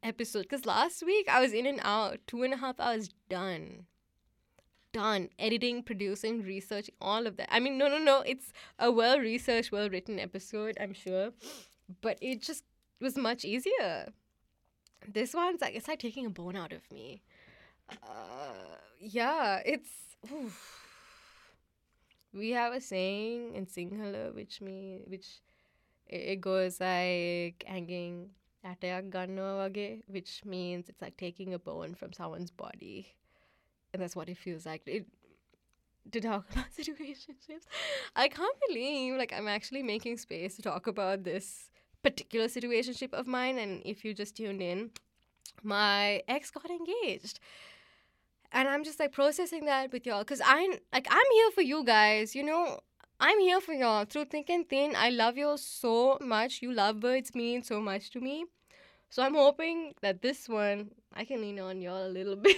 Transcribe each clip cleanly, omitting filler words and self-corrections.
episode. Because last week I was in and out, 2.5 hours done. Done. Editing, producing, researching, all of that. I mean, no. It's a well-researched, well-written episode, I'm sure. But it just was much easier. This one's like, it's like taking a bone out of me. Yeah, it's... Oof. We have a saying in Sinhala which it goes like hanging atayak gannawa wage, which means it's like taking a bone from someone's body. And that's what it feels like. To talk about situationships. I can't believe like I'm actually making space to talk about this particular situationship of mine. And if you just tuned in, my ex got engaged. And I'm just like processing that with y'all. Because I'm here for you guys, you know. I'm here for y'all through thick and thin. I love you so much. You lovebirds mean so much to me. So I'm hoping that this one, I can lean on y'all a little bit.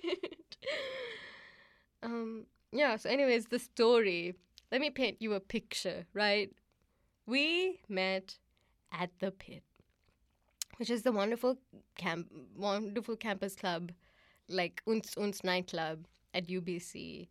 Yeah, so anyways, the story. Let me paint you a picture, right? We met at the Pit, which is the wonderful campus club, like Unz nightclub at UBC.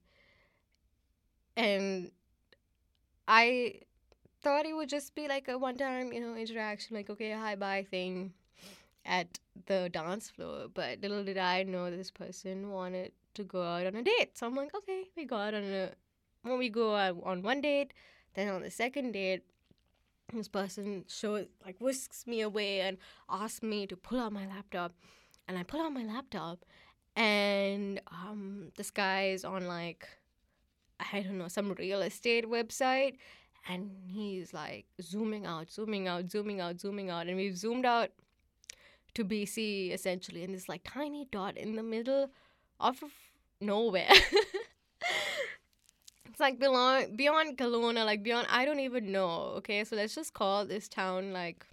And I thought it would just be like a one-time, interaction, like, okay, hi, bye thing at the dance floor. But little did I know this person wanted to go out on a date. So I'm like, okay, we go out on one date. Then on the second date, this person whisks me away and asks me to pull out my laptop. And I pull out my laptop, and this guy is on like, I don't know, some real estate website, and he's like zooming out, and we've zoomed out to BC essentially, and this like tiny dot in the middle of nowhere. It's like beyond Kelowna, like beyond, I don't even know. Okay, so let's just call this town like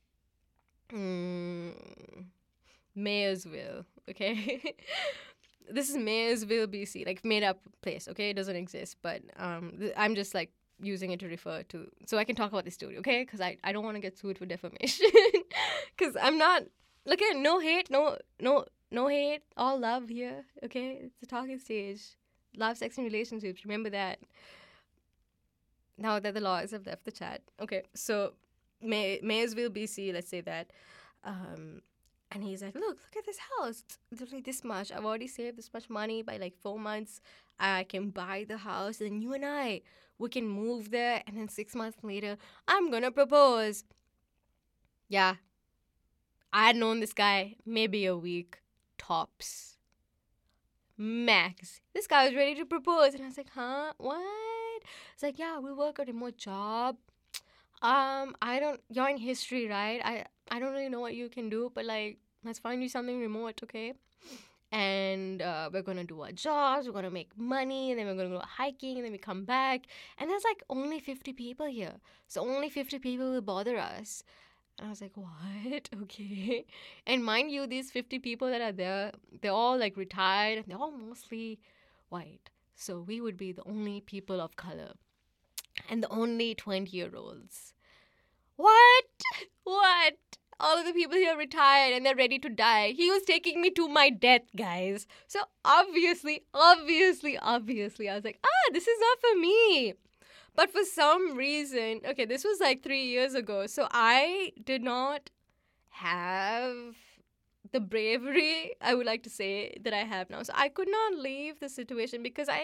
Mayorsville. Okay. This is Mayorsville, BC, like made up place. Okay, it doesn't exist, but I'm just like using it to refer to, so I can talk about this story. Okay, because I don't want to get sued for defamation. Because I'm not. Look at, no hate, no hate, all love here. Okay, it's a talking stage. Love, sex, and relationships. Remember that. Now that the lawyers have left the chat. Okay, so Mayorsville, BC, let's say that. And he's like, look at this house. It's only this much. I've already saved this much money. By like 4 months, I can buy the house. And you and we can move there. And then 6 months later, I'm going to propose. Yeah. I had known this guy maybe a week, tops. Max. This guy was ready to propose. And I was like, huh? What? It's like, yeah, we'll work a remote job. You're in history, right? I don't really know what you can do, but like, let's find you something remote, okay? And we're gonna do our jobs, we're gonna make money, and then we're gonna go hiking, and then we come back. And there's like only 50 people here. So only 50 people will bother us. And I was like, what? Okay. And mind you, these 50 people that are there, they're all like retired, and they're all mostly white. So we would be the only people of color. And the only 20-year-olds. What? All of the people here are retired and they're ready to die. He was taking me to my death, guys. So obviously, I was like, this is not for me. But for some reason, okay, this was like 3 years ago. So I did not have the bravery, I would like to say, that I have now. So I could not leave the situation because I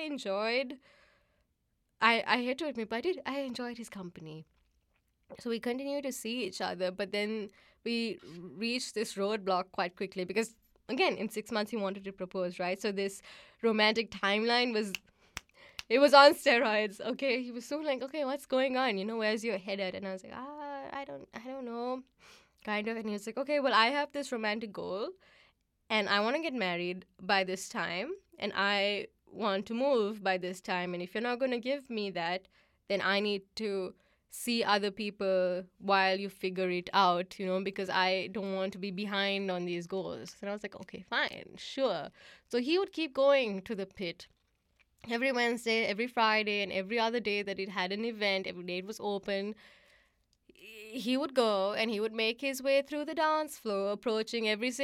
hate to admit, but I enjoyed his company. So we continued to see each other, but then we reached this roadblock quite quickly because, again, in 6 months he wanted to propose, right? So this romantic timeline was on steroids, okay? He was so like, okay, what's going on? Where's your head at? And I was like, I don't know, kind of. And he was like, okay, well, I have this romantic goal, and I want to get married by this time, and I want to move by this time, and if you're not going to give me that, then I need to see other people while you figure it out, because I don't want to be behind on these goals. And I was like, okay, fine, sure. So he would keep going to the Pit every Wednesday, every Friday, and every other day that it had an event, every day it was open. He would go and he would make his way through the dance floor, approaching every